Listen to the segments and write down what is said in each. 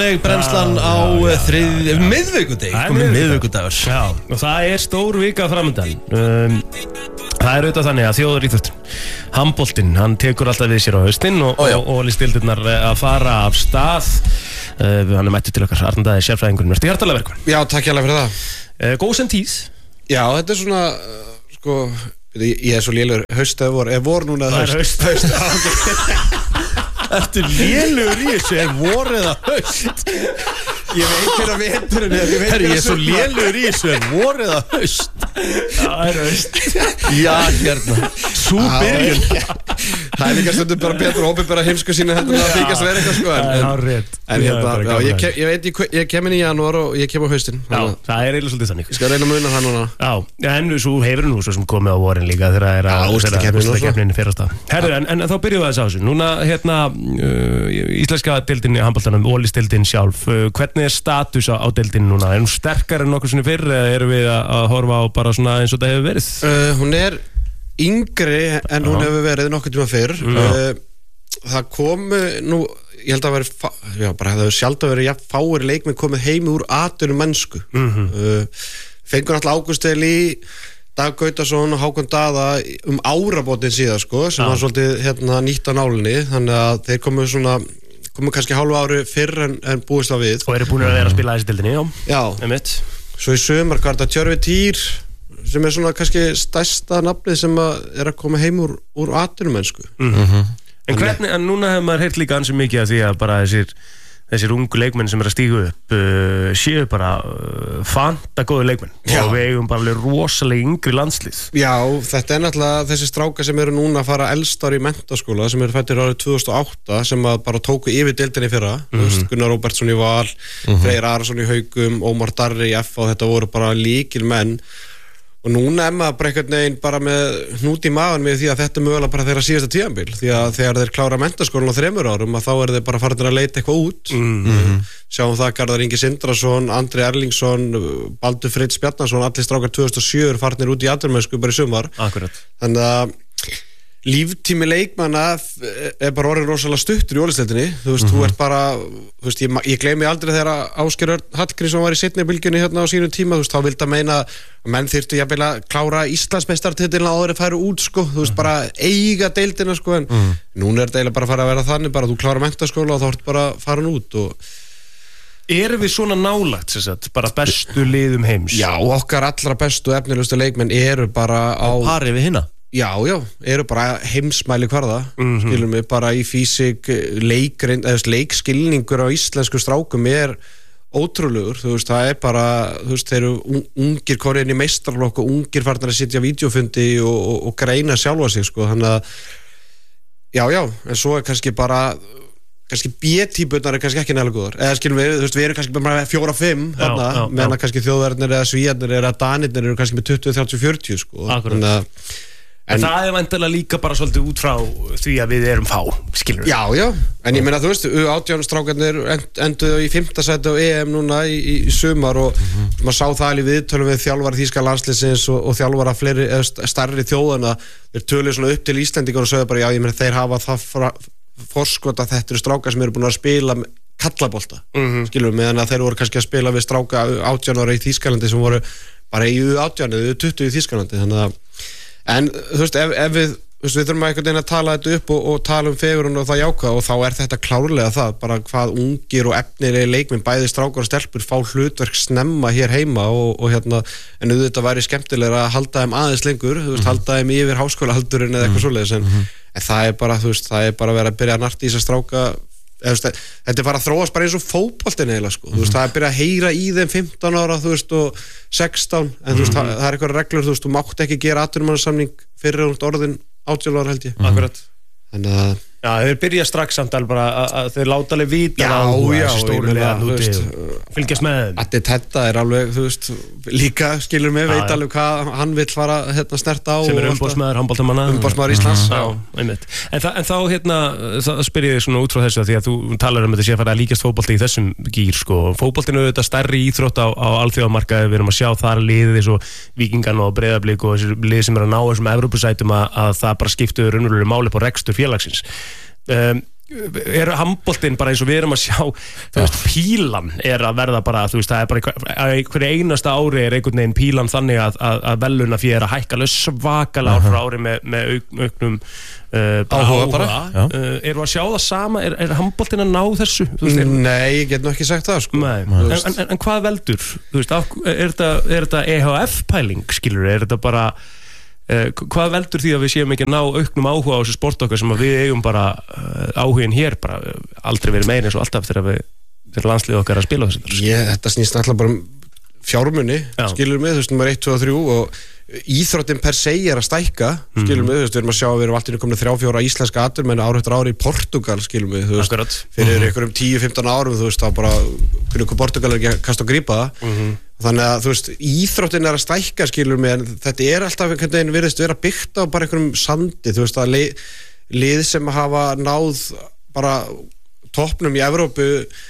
Brennslan á miðvikudegi miðvikudagur. Já, og það stór vika framöndan. Það auðvitað þannig að þjóðaríþróttin, handboltinn, hann tekur alltaf við sér á haustinn og listildurnar að fara af stað. Hann mættur til okkar, Arnar Daði, sérfræðingurinn. Vertu hjartalega velkominn. Já, takk hérlega fyrir það. Góð sem tíð. Já, þetta svona, sko, ég svo lélegur haust eða vor núna haust. Ertu lélugur í þessu, vor eða haust? Ég veit hverja veturinn Herri, ég svo lélugur í þessu, vor eða haust? Það haust. Já, hérna, svo byrjun. Það líka stundum bara betur og hópið bara heimsku sína heldur að þykast vera eitthvað, sko. En hérna, ég veit, ég kem inn í janúar og ég kem á haustinn. Já, það eiginlega svolítið þannig. Ég skal reyna að muna það núna. Já, en svo hefur nú svo sem komið á vorin líka þegar úrslitakeppnin fer af stað. Herru, en þá byrjum við að þessu. Núna, hérna, íslenska deildin í handboltanum, Ólisdeildin sjálf, hvernig status á deildin núna? Hún sterkari en nokkuð sinni fyrr eða erum við að horfa á bara svona eins og það hefur verið? Hún yngri en hún hefur verið nokkuð tíma fyrr. Það kom nú, ég held að það hefur sjaldið verið fáir leikmenn komið heim úr atvinnum mennsku. Fengur alltaf Ágúst Elí, Dag Gautason og Hákon Daða árabótin síðan, sko, sem var svolítið nýtt á nálinni, þannig að þeir komu kannski hálfu ári fyrr en búist á við. Og eru búin að vera að spila þessi deildinni, já. Svo í sumar Garda Tjörfi Týr, sem svona kannski stærsta nafnið sem að koma heim úr atvinnumennsku. En hvernig, en núna hefur maður heyrt líka ansi mikið af því að bara þessir ungu leikmenn sem að stígu upp séu bara fanta góðu leikmenn. Já. Og við eigum bara alveg rosalega yngri landslið. Já, þetta náttúrulega þessi strákar sem eru núna að fara elstar í menntaskóla, sem eru fættir árið 2008, sem að bara tóku yfir deildinni fyrra. Gunnar Róbertsson í Val, Freyr Arason í Haugum, Ómar Darri í F og þetta voru bara lykilmenn. Og núna maður bara einhvern veginn bara með hnút í magann með því að þetta mögulega bara þeirra síðasta tímabil, því að þegar þeir klára menntaskólan á 3 árum að þá eru þeir bara farin að leita eitthvað út. Sjáum það Garðar Ingi Sindrason, Andri Erlingsson, Baldur Freyr Bjarnason, allir strákar 2007 farnir út í atvinnumennsku bara í sumar. Akkurat. Þannig að líftími leikmanna bara orðin rosalega stuttur í Ólisdeildinni. Þú veist, þú ert bara, þú veist, ég gleymi aldrei þegar Ásgeir Örn Hallgrímsson var í seinni bylgjunni hérna á sínum tíma, þú veist, þá vildi að meina að menn þyrftu jafnvel að klára Íslandsmeistaratitilinn áður að færa út, sko, þú veist, bara eiga deildina, sko, en núna þetta eiginlega bara að fara að vera þannig, bara þú klára menntaskóla og þá ertu bara farin út og erum við svona nálægt, sem sagt, bara bestu liðum heims? Já, okkar allra bestu efnilegustu leikmenn eru bara á pari við hinna? Já, eru bara heimsmæli hvarða, skilum við, bara í físik, leikskilningur á íslensku strákum ótrúlegur, þú veist, það bara, þú veist, þeir eru ungir korinn í meistaraflokk og ungir farnir að sitja á vídeófundi og greina sjálfa sig, sko, þannig að, já, en svo kannski bara, B-típurnar kannski ekki nægilega góðar, eða skilum við, þú veist, við erum kannski bara 4-5 þarna, meðan kannski þjóðverðnir eða svíjarnir eða danirnir eru kannski með 20, 30, 40, sko. Akkurat. En það væntanlega líka bara svolítið út frá því að við erum fá, skilur við. Já, en ég meina, þú veist, U18 strákarnir enduðu í 5. sæti á EM núna í sumar og maður sá það alveg viðtölum við þjálfara þýska landsliðsins og þjálfara fleiri stærri þjóðana, þeir töluðu svona upp til Íslendingar og sögðu bara, já, ég meina, þeir hafa það forskot að þetta eru strákar sem eru búin að spila kallabolta, skilur við, meðan að þeir voru kannski að spila við stráka 18 ára í Þýskalandi sem voru bara í U18 eða U20 í Þýskalandi, þannig að en þú veist, ef við þurfum einhvern veginn að tala þetta upp og tala fegurinn og það jákvæða og þá þetta klárlega það, bara hvað ungir og efnilegir leikmenn, bæði strákar og stelpur fá hlutverk snemma hér heima og hérna, en auðvitað væri skemmtilega að halda þeim aðeins lengur, þú veist, halda þeim yfir háskólahaldurinn eða eitthvað svoleiðis, en það bara, þú veist, það bara að vera að byrja að narta í þess að stráka. Þetta bara að þróast bara eins og fótboltinn eiginlega, sko. Þú veist, það byrja að heyra í þeim 15 ára, þú veist, og 16, en þú veist, það eitthvað reglur, þú veist, þú mátt ekki gera atvinnumannasamning fyrir orðin 18 ára, held ég. Akkurat. Þannig að já, þeir byrja strax samt alveg bara að þeir láta alveg vita fylgjast með þeim. Þetta alveg, þú veist, líka skilur mig, veit alveg hvað hann vill fara snerta á. Sem umboðsmaður handboltamanna. Umboðsmaður Íslands. En þá það spyr ég svona út frá þessu því að þú talar þetta sé að fara að líkast fótbolti í þessum gír, sko. Fótboltinu er þetta stærri íþrótt á alþjóðamarkaði, við erum að sjá þar liðið eins og Víkingan og Breiðablik og þessi lið sem að ná þessum Evrópusætum að það bara skiptu raunverulega máli på rekstur félagsins. handboltinn bara eins og við erum að sjá þú veist, pílan að verða bara þú veist, það bara hverju einasta ári einhvern veginn pílan þannig að veluna fyrir að hækka alveg svakalega ár frá ári með auknum áhuga eru að sjá það sama handboltinn að ná þessu? Nei, ég get nú ekki sagt það sko. En hvað veldur? Þú veist, er þetta EHF pæling, skilur, er þetta bara hvað veldur því að við séum ekki að ná auknum áhuga á þessu sport okkar sem að við eigum bara áhugin hér bara aldrei verið meira eins og alltaf þegar landslið okkar að spila þessu? Þetta snýst alltaf bara fjármuni, skilur mig, þú veist, nummer 1, 2 og 3 og íþróttin per se að stækka, skilur mig, þú veist, við erum að sjá að við erum alltaf komin 3-4 íslenska atvinnumenn ár eftir ári í Portugal, skilur mig, þú veist, fyrir einhverjum 10-15 árum, þú veist, þá bara hvernig Portugal ekki að kasta og grípa það, þannig að, þú veist, íþróttin að stækka, skilur mig, en þetta alltaf einhvern veginn virðist vera byggt á bara einhverjum sandi, þú veist, að lið sem hafa náð bara toppnum í Evrópu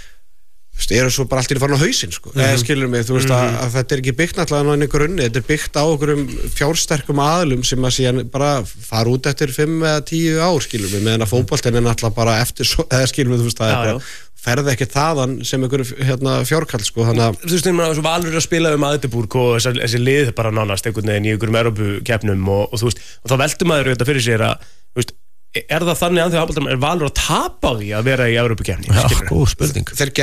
eru svo bara allt í farin á hausinn sko. Skilur mig, þú veist að þetta ekki byggt náttúrulega á einhver grunni, þetta byggt á einhverjum fjársterkum aðlum sem að síðan bara fara út eftir 5 eða 10 ár, skilur mig, meðan að fótboltinn náttúrulega bara eftir, skilur mig, þú veist að ferði ekki þaðan sem einhverjum fjárkall sko, þannig að þú veist, þegar Valur að spila Magdeburg og þessi lið bara nánast einhvern veginn í einhverjum Evrópukeppnum og þú veist, og þá veldur maður þetta fyrir sér að, þú veist, er það þannig að þegar Valur að tapa því að vera í Evrópukeppni? Góð spurning. Þeir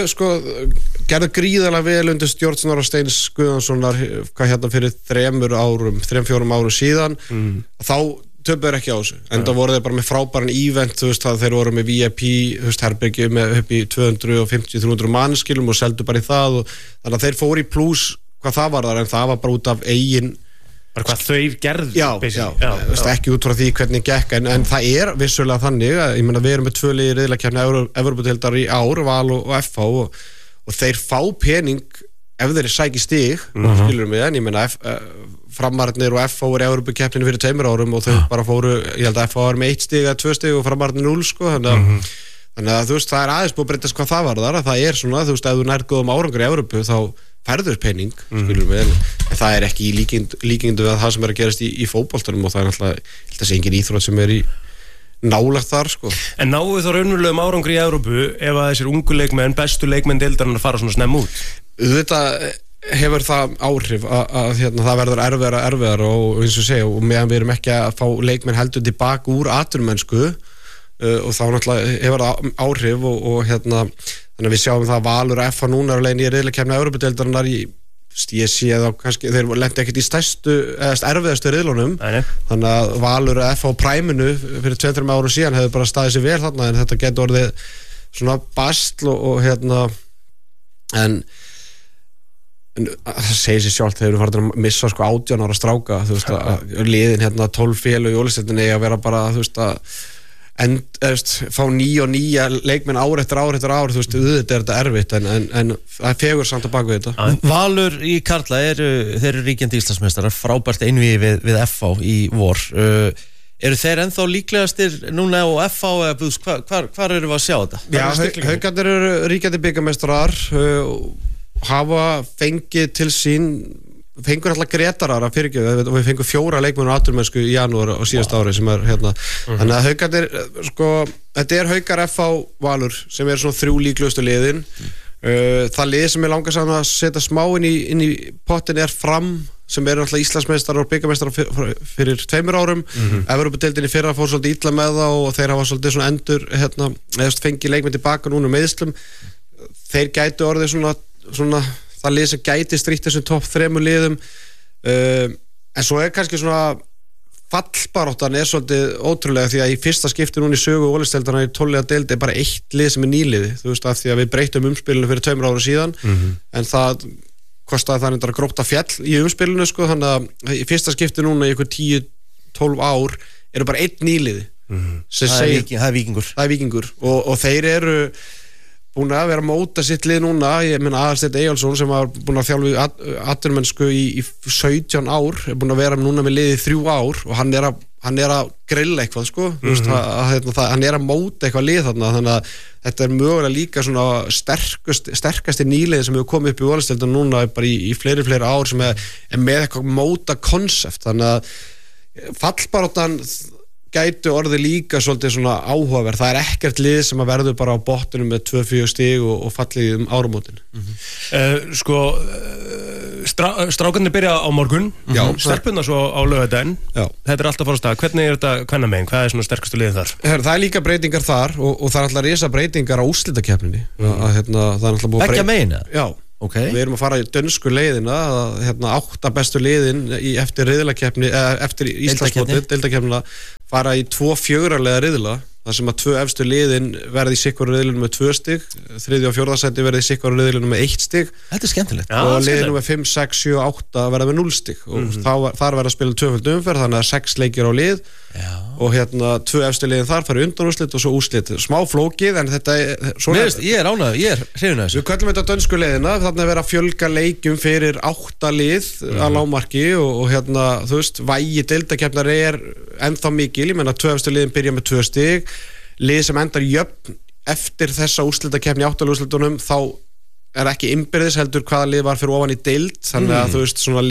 gerðu gríðarlega vel undir stjórn Snorra Steins Guðjónssonar fyrir 3-4 árum síðan og þá töpuður ekki á þessu, en það voru þeir bara með frábæran event, þú veist, þeir voru með VIP, þú veist, herbergi með upp í 250-300 mannskilum og seldu bara í það og þannig að þeir fóru í plús hvað það var þar, en það var bara út af eigin bara hvað þau gerðu ekki út frá því hvernig gekk en það vissulega þannig að ég meina við erum með 2 lið í riðlakeppni Evrópudeildar í ár, Val og FH og þeir fá pening ef þeir sæki stig skilur mig, en ég meina Framarnir og FH er í Evrópukeppninu fyrir 2 árum og þau bara fóru, ég held að FH er með 1 stig eða 2 stig og Framarnir 0 sko, þannig að þú veist, það aðeins búið að breytast hvað það var þar, að það svona, þú veist, ef þú nær góðum árangur í Evrópu þá færður penning, skilur við, en það ekki í líkindu við það sem að gerast í fótboltanum og það náttúrulega, ég held að sé engin íþrótt sem í nálægt þar, sko. En náðu þá raunverulegum árangri í Evrópu ef að þessir ungu leikmenn, bestu leikmenn deildarinnar fara svona snemm út? Þetta hefur það áhrif að það verður erfiðara og eins og segja, og meðan við erum ekki að fá leikmenn heldur tilbaka úr atvinnumennsku og þá náttúrulega hefur það áhrif og þannig að við sjáum það að Valur og FH núna er að leiðin í riðlakeppni Evrópudeildarinnar ég sé þá kannski, þeir lendi ekkert í stærstu eða erfiðastu riðlunum þannig að Valur og FH á præminu fyrir 2-3 árum síðan hefur bara staðið sér vel þarna en þetta getur orðið svona bastl og en það segir sér sjálft þegar við farum að missa sko 18 ára stráka þú veist að liðin 12 félög í Ólafsdeildinni að vera bara þú veist að fá nýja leikmenn ár eftir ár þú veist, auðvitað er þetta erfitt en það fegur samt að baka við þetta. Valur í karla þeir eru ríkjandi Íslandsmeistarar, frábært einvígi við FH í vor eru þeir ennþá líklegastir núna á FH eða hvar eru við að sjá þetta? Já, Haukarnir eru ríkjandi bikarmeistarar hafa fengið til sín fengur alltaf Gretarar að fyrirgjöf og við fengum 4 leikmenn á atvinnumennsku í janúar á síðasta ári sem þannig að Haukarnir sko, þetta Haukar FH Valur sem svona 3 líklegustu liðin það lið sem langar saman að setja smá inn í pottin Fram sem alltaf Íslandsmeistarar og bikarmeistarar fyrir 2 árum Evrópudeildinni fyrra fór svolítið illa með það og þeir hafa svolítið svona endur eða fengið leikmenn tilbaka núna meðslum þeir gætu orðið svona það lið sem gæti stríkt þessum topp 3 liðum en svo kannski svona fallbaráttan svolítið ótrúlega því að í fyrsta skipti núna í sögu Ólafsdeildarinnar í 12 deildi bara 1 lið sem nýliði, þú veist, af því að við breytum umspilinu fyrir 2 ára síðan en það kostaði það að grópta fjall í umspilinu, sko, þannig að í fyrsta skipti núna í ykkur 10-12 ár eru bara 1 nýliði það er Víkingur og þeir eru búin að vera að móta sitt lið núna ég meina Aðalsteinn Eyjólfsson sem var búin að þjálfa í atvinnumennsku í 17 ár er búin að vera núna með liðið 3 ár og hann er að grilla eitthvað sko veist, hann er að móta eitthvað lið þarna þannig að þetta er mögulega líka svona sterkasti nýliðin sem hefur komið upp í Ólafsdeildinni núna bara í fleiri ár sem er með eitthvað móta konsept þannig að fallbaráttan gætu orðið líka svolítið svona áhugaverð, það ekkert lið sem að verður bara á botninum með 2-4 stig og fallið áramótin. Strákarnir byrja á morgun, stelpunna svo á laugardaginn. Þetta alltaf fara á stað, hvernig þetta kvennamegin, hvað svona sterkustu liðin þar? Það líka breytingar þar og það alltaf risa breytingar á úrslitakeppninni. Beggja megin? Já. Við erum að fara í dönsku leiðina 8 bestu liðin eftir riðlakeppni, eftir Íslandsmótið, deildakeppnina, fara í 2 4-liða riðla, þar sem að 2 efstu liðin verði í sikkur riðlunum með 2 stig, 3. og 4. sæti verði í sikkur riðlunum með 1 stig. Þetta skemmtilegt. Og liðinum með 5, 6, 7, 8 verða með 0 stig og þar verða að spila 2-föld umferð, þannig að 6 leikir á lið. Og 2 efstu liðin þar fara undanúrslit og svo úrslit, smá flókið en þetta ég er ánægður, ég er hrifinn af þessu. Við köllum þetta dönsku leiðina, þannig að vera að fjölga leikjum fyrir 8 lið að lágmarki og þú veist, vægi deildakeppnar ennþá mikil, ég menna 2 efstu liðin byrja með 2 stig, lið sem endar jöfn eftir þessa úrslitakeppni 8 úrslitunum, þá ekki innbyrðis heldur hvaða lið var fyrir ofan í deild, þannig að þú veist, svona